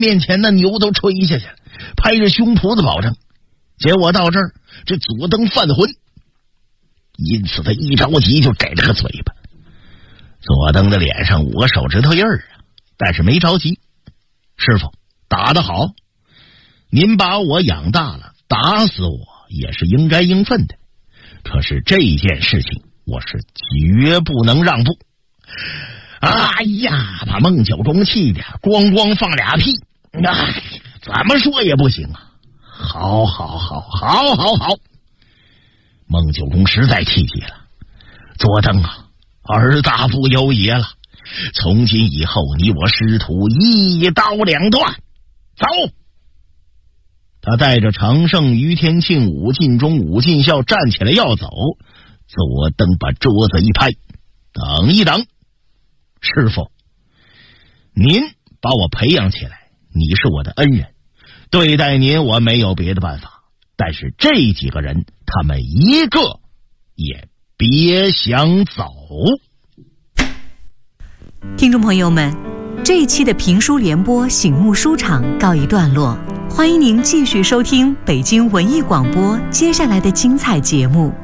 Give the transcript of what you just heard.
面前的牛都吹下去了，拍着胸脯子保证，结果到这儿，这左登犯浑，因此他一着急就给了个嘴巴。左登的脸上5个手指头印儿啊，但是没着急。师傅打得好，您把我养大了，打死我也是应该应分的。可是这件事情我是绝不能让步。哎呀，把孟九中气的咣咣放俩屁，怎么说也不行啊！好，孟九中实在气急了。左登啊，儿大不由爷了，从今以后你我师徒一刀两断，走！他带着常胜、于天庆、武进忠、武进孝站起来要走，左登把桌子一拍，等一等，师傅，您把我培养起来，你是我的恩人，对待您我没有别的办法，但是这几个人他们一个也别想走。 听众朋友们，这一期的评书联播醒目书场告一段落，欢迎您继续收听北京文艺广播接下来的精彩节目。